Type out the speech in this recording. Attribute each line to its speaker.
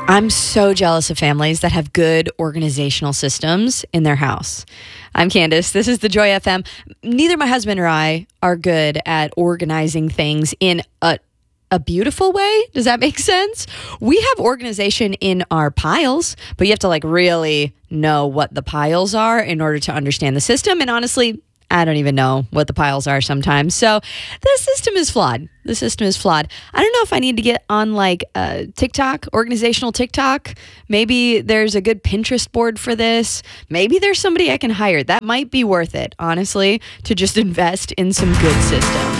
Speaker 1: I'm so jealous of families that have good organizational systems in their house. I'm Candace. This is the Joy FM. Neither my husband or I are good at organizing things in a beautiful way. Does that make sense? We have organization in our piles, but you have to really know what the piles are in order to understand the system. And honestly, I don't even know what the piles are sometimes. So the system is flawed. I don't know if I need to get on TikTok, organizational TikTok. Maybe there's a good Pinterest board for this. Maybe there's somebody I can hire. That might be worth it, honestly, to just invest in some good systems.